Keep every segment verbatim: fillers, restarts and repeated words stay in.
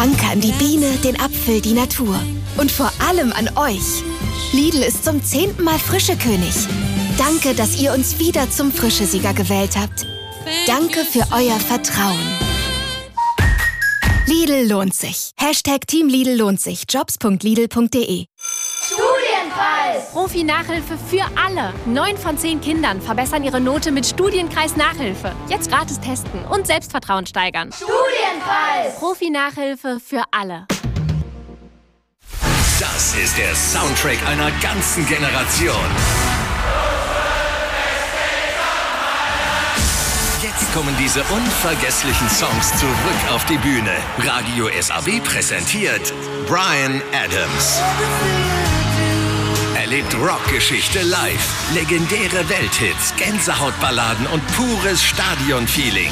Danke an die Biene, den Apfel, die Natur. Und vor allem an euch. Lidl ist zum zehnten Mal Frischekönig. Danke, dass ihr uns wieder zum Frischesieger gewählt habt. Danke für euer Vertrauen. Lidl lohnt sich. Hashtag Team Lidl lohnt sich. Jobs punkt lidl punkt de. Studienkreis! Profi-Nachhilfe für alle. Neun von zehn Kindern verbessern ihre Note mit Studienkreis-Nachhilfe. Jetzt gratis testen und Selbstvertrauen steigern. Studienkreis! Profi-Nachhilfe für alle. Das ist der Soundtrack einer ganzen Generation. Jetzt kommen diese unvergesslichen Songs zurück auf die Bühne. Radio S A W präsentiert Bryan Adams. Erlebt Rockgeschichte live, legendäre Welthits, Gänsehautballaden und pures Stadionfeeling.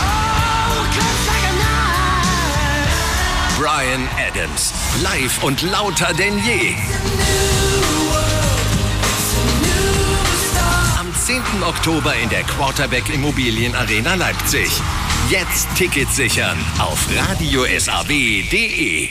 Bryan Adams, live und lauter denn je. Am zehnten Oktober in der Quarterback Immobilien Arena Leipzig. Jetzt Tickets sichern auf radio s a w punkt de.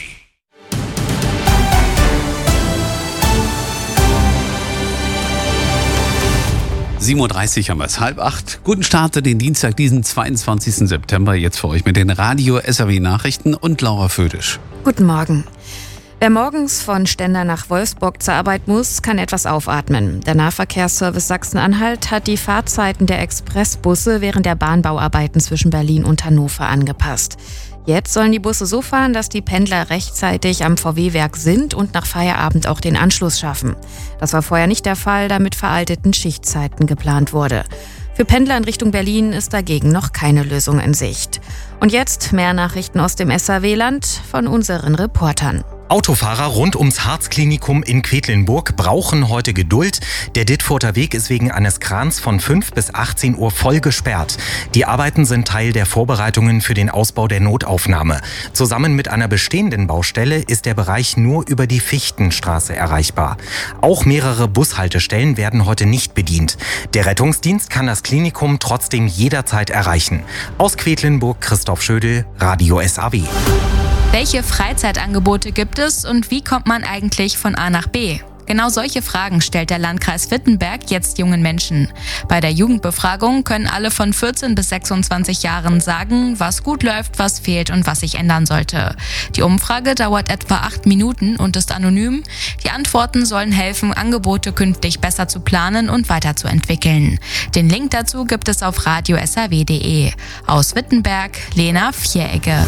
sieben Uhr dreißig haben wir es, halb acht. Guten Start in den Dienstag, diesen zweiundzwanzigsten September. Jetzt für euch mit den Radio S A W Nachrichten und Laura Födisch. Guten Morgen. Wer morgens von Stendal nach Wolfsburg zur Arbeit muss, kann etwas aufatmen. Der Nahverkehrsservice Sachsen-Anhalt hat die Fahrzeiten der Expressbusse während der Bahnbauarbeiten zwischen Berlin und Hannover angepasst. Jetzt sollen die Busse so fahren, dass die Pendler rechtzeitig am V W-Werk sind und nach Feierabend auch den Anschluss schaffen. Das war vorher nicht der Fall, da mit veralteten Schichtzeiten geplant wurde. Für Pendler in Richtung Berlin ist dagegen noch keine Lösung in Sicht. Und jetzt mehr Nachrichten aus dem S A W-Land von unseren Reportern. Autofahrer rund ums Harzklinikum in Quedlinburg brauchen heute Geduld. Der Dittfurter Weg ist wegen eines Krans von fünf bis achtzehn Uhr voll gesperrt. Die Arbeiten sind Teil der Vorbereitungen für den Ausbau der Notaufnahme. Zusammen mit einer bestehenden Baustelle ist der Bereich nur über die Fichtenstraße erreichbar. Auch mehrere Bushaltestellen werden heute nicht bedient. Der Rettungsdienst kann das Klinikum trotzdem jederzeit erreichen. Aus Quedlinburg Christoph Schödel, Radio S A W. Welche Freizeitangebote gibt es und wie kommt man eigentlich von A nach B? Genau solche Fragen stellt der Landkreis Wittenberg jetzt jungen Menschen. Bei der Jugendbefragung können alle von vierzehn bis sechsundzwanzig Jahren sagen, was gut läuft, was fehlt und was sich ändern sollte. Die Umfrage dauert etwa acht Minuten und ist anonym. Die Antworten sollen helfen, Angebote künftig besser zu planen und weiterzuentwickeln. Den Link dazu gibt es auf radio s a w punkt de. Aus Wittenberg, Lena Vieregge.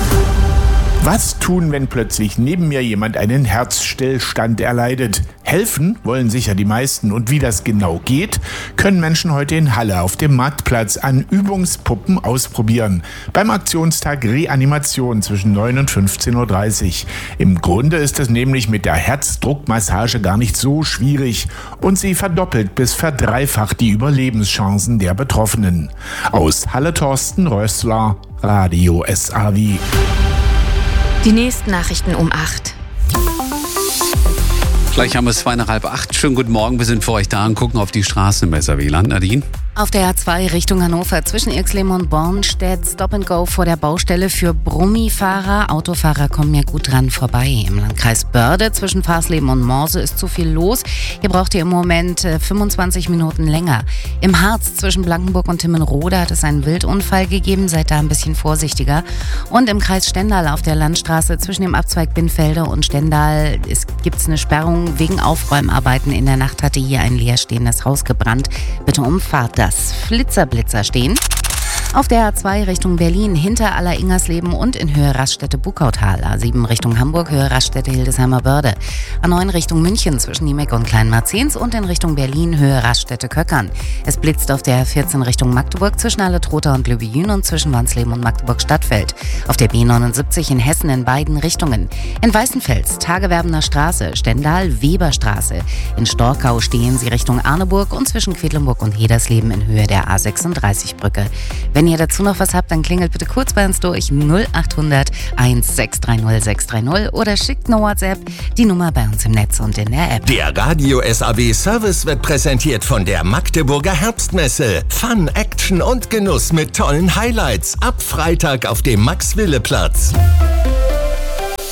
Was tun, wenn plötzlich neben mir jemand einen Herzstillstand erleidet? Helfen wollen sicher die meisten. Und wie das genau geht, können Menschen heute in Halle auf dem Marktplatz an Übungspuppen ausprobieren. Beim Aktionstag Reanimation zwischen neun und fünfzehn Uhr dreißig. Im Grunde ist es nämlich mit der Herzdruckmassage gar nicht so schwierig. Und sie verdoppelt bis verdreifacht die Überlebenschancen der Betroffenen. Aus Halle Thorsten Rössler, Radio S A W. Die nächsten Nachrichten um acht. Gleich haben wir es zwei nach halb acht. Schönen guten Morgen, wir sind für euch da und gucken auf die Straßen im S A W-Land. Nadine? Auf der A zwei Richtung Hannover zwischen Irxleben und Bornstedt Stop and Go vor der Baustelle für Brummifahrer. Autofahrer kommen ja gut dran vorbei. Im Landkreis Börde zwischen Farsleben und Morse ist zu viel los. Hier braucht ihr im Moment fünfundzwanzig Minuten länger. Im Harz zwischen Blankenburg und Timmenrode hat es einen Wildunfall gegeben. Seid da ein bisschen vorsichtiger. Und im Kreis Stendal auf der Landstraße zwischen dem Abzweig Binnfelde und Stendal gibt es eine Sperrung wegen Aufräumarbeiten. In der Nacht hatte hier ein leerstehendes Haus gebrannt. Bitte umfahrt das. Flitzerblitzer stehen. Auf der A zwei Richtung Berlin hinter Aller-Ingersleben und in Höhe Raststätte-Bukautal. A sieben Richtung Hamburg, Höhe Raststätte-Hildesheimer Börde. A neun Richtung München zwischen Niemeck und Kleinmarzens und in Richtung Berlin, Höhe Raststätte-Köckern. Es blitzt auf der A vierzehn Richtung Magdeburg zwischen Alle-Trotha und Lübejün und zwischen Wansleben und Magdeburg-Stadtfeld. Auf der B neunundsiebzig in Hessen in beiden Richtungen. In Weißenfels, Tagewerbener Straße, Stendal, Weberstraße. In Storkau stehen sie Richtung Arneburg und zwischen Quedlinburg und Hedersleben in Höhe der A sechsunddreißig Brücke. Wenn ihr dazu noch was habt, dann klingelt bitte kurz bei uns durch null achthundert sechshundertsechzig sechshundertdreißig oder schickt eine WhatsApp, die Nummer bei uns im Netz und in der App. Der Radio S A W Service wird präsentiert von der Magdeburger Herbstmesse. Fun, Action und Genuss mit tollen Highlights. Ab Freitag auf dem Max-Wille-Platz.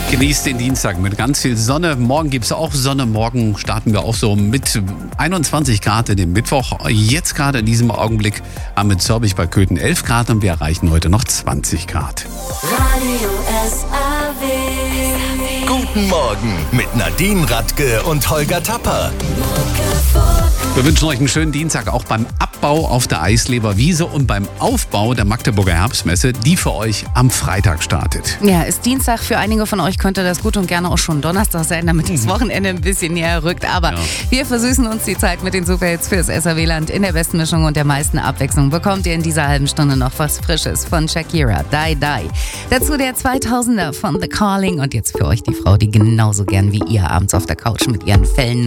Genießt den Dienstag mit ganz viel Sonne. Morgen gibt es auch Sonne. Morgen starten wir auch so mit einundzwanzig Grad in den Mittwoch. Jetzt gerade in diesem Augenblick haben wir in Zörbich bei Köthen elf Grad und wir erreichen heute noch zwanzig Grad. Radio S A W. Guten Morgen mit Nadine Radke und Holger Tapper. Wir wünschen euch einen schönen Dienstag auch beim Abbau auf der Eisleber Wiese und beim Aufbau der Magdeburger Herbstmesse, die für euch am Freitag startet. Ja, ist Dienstag. Für einige von euch könnte das gut und gerne auch schon Donnerstag sein, damit das Wochenende ein bisschen näher rückt. Aber ja, wir versüßen uns die Zeit mit den Superhits fürs S R W-Land. In der besten Mischung und der meisten Abwechslung bekommt ihr in dieser halben Stunde noch was Frisches von Shakira, Die Die. Dazu der zweitausender von The Calling und jetzt für euch die Frau, die genauso gern wie ihr abends auf der Couch mit ihren Fellen